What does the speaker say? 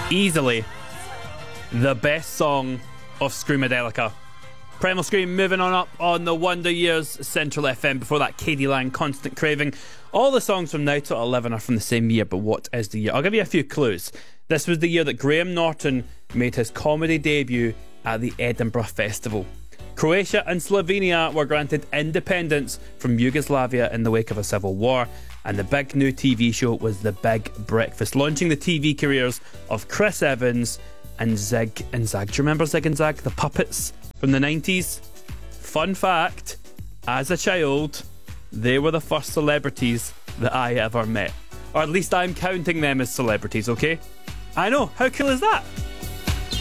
Easily the best song of Screamadelica. Primal Scream moving on up on the Wonder Years Central FM. Before that, K.D. Lang, Constant Craving. All the songs from now till 11 are from the same year, but what is the year? I'll give you a few clues. This was the year that Graham Norton made his comedy debut at the Edinburgh Festival. Croatia and Slovenia were granted independence from Yugoslavia in the wake of a civil war, and the big new TV show was The Big Breakfast, launching the TV careers of Chris Evans and Zig and Zag. Do you remember Zig and Zag, the puppets from the 90s? Fun fact, as a child, they were the first celebrities that I ever met. Or at least I'm counting them as celebrities, okay? I know, how cool is that?